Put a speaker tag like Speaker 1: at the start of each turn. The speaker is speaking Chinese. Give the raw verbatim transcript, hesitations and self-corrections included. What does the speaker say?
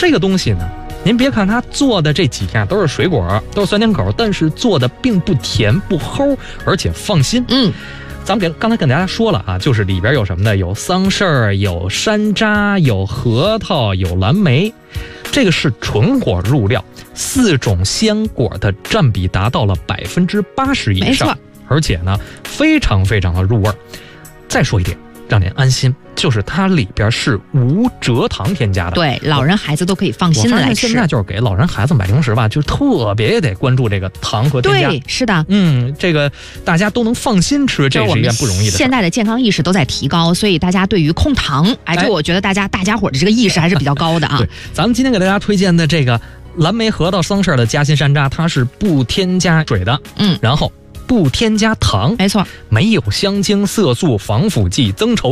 Speaker 1: 这个东西呢，您别看它做的这几天都是水果，都是酸甜口，但是做的并不甜不齁，而且放心。
Speaker 2: 嗯。
Speaker 1: 咱们给刚才跟大家说了啊，就是里边有什么呢？有桑葚，有山楂，有核桃，有蓝莓，这个是纯果入料，四种鲜果的占比达到了百分之八十以上，没错，而且呢非常非常的入味。再说一点，让您安心，就是它里边是无蔗糖添加的，
Speaker 2: 对，老人孩子都可以放心的来吃。
Speaker 1: 现在就是给老人孩子买零食吧，就特别得关注这个糖和添加。
Speaker 2: 对，是的，
Speaker 1: 嗯，这个大家都能放心吃，这是一件不容易的事。
Speaker 2: 现在的健康意识都在提高，所以大家对于控糖，哎，这我觉得大家大家伙的这个意识还是比较高的啊。
Speaker 1: 对，咱们今天给大家推荐的这个蓝莓、核桃、桑葚的夹心山楂，它是不添加水的，嗯，然后不添加糖，
Speaker 2: 没错，
Speaker 1: 没有香精、色素、防腐剂、增稠。